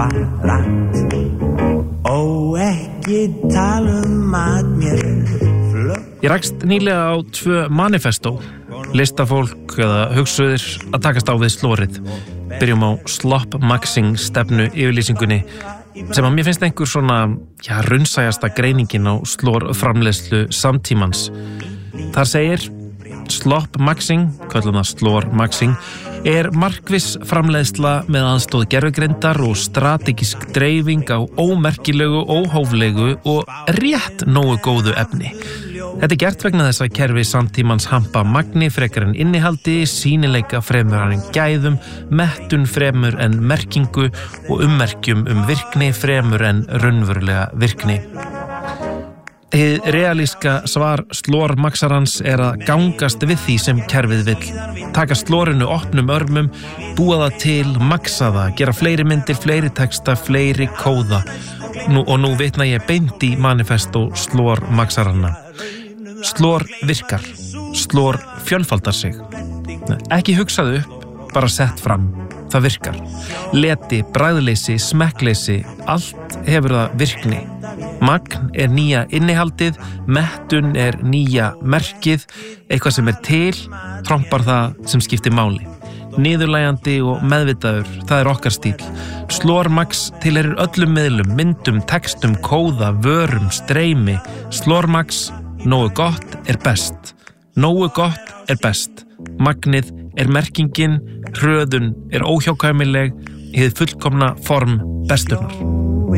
farast ekki tala að mér Ég rakst nýlega á 2 manifesto, listafólk eða hugsuðir að takast á við slórið. Byrjum á slop-maxing stefnu yfirlýsingunni sem að mér finnst einhver svona, raunsæjasta greiningin á slórframleiðslu samtímans. Þar segir, slop-maxing, köllum það slór-maxing, markviss framleiðsla með aðstoð gervigreindar og strategísk dreifing á ómerkilegu, óhóflegu og rétt nógu góðu efni. Þetta gert vegna þess að kerfi samtímans hampa magni frekar en innihaldi, sýnileika fremur en gæðum, mettun fremur en merkingu og ummerkjum virkni fremur en raunverulega virkni. Hið realíska svar slórmaxarans að gangast við því sem kerfið vill. Taka slórinu opnum örmum, búa það til, maxa það, gera fleiri myndir, fleiri texta, fleiri kóða. Nú vitna ég beint í manifesto slórmaxaranna. Slór virkar. Slór fjölfaldar sig. Ekki hugsaðu upp, bara sett fram. Það virkar. Leti, bragðleysi, smekkleysi, allt hefur það virkni. Magn nýja innihaldið, mettun nýja merkið, eitthvað sem til, trompar það sem skiptir máli. Niðurlægjandi og meðvitaður, það okkar stíl. Slórmax tilheyrir öllum miðlum, myndum, textum, kóða, vörum, streymi. Slórmax, nógu gott best. Nógu gott best. Magnið merkingin, hröðun óhjákvæmileg, hið fullkomna form besturnar.